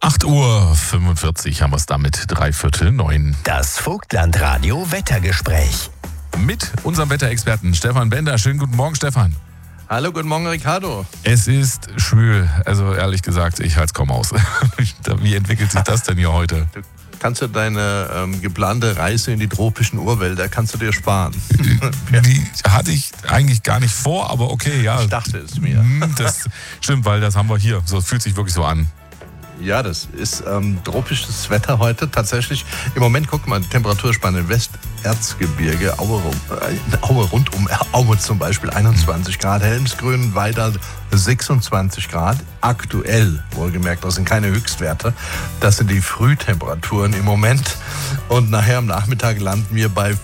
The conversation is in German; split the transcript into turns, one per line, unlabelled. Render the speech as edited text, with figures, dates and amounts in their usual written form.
8:45 Uhr haben wir es damit, 8:45.
Das Vogtland-Radio Wettergespräch.
Mit unserem Wetterexperten Stefan Bender. Schönen guten Morgen, Stefan.
Hallo, guten Morgen, Ricardo.
Es ist schwül. Also ehrlich gesagt, ich halte es kaum aus. Wie entwickelt sich das denn hier heute?
Du kannst ja deine geplante Reise in die tropischen Urwälder, kannst du dir sparen.
Die hatte ich eigentlich gar nicht vor, aber okay, ja.
Ich dachte es mir.
Das stimmt, weil das haben wir hier. So, es fühlt sich wirklich so an.
Ja, das ist tropisches Wetter heute. Tatsächlich, im Moment, guck mal, die Temperaturspanne im Westerzgebirge, Aue rund um Aue zum Beispiel 21 Grad, Helmsgrünweider 26 Grad. Aktuell, wohlgemerkt, das sind keine Höchstwerte. Das sind die Frühtemperaturen im Moment. Und nachher am Nachmittag landen wir bei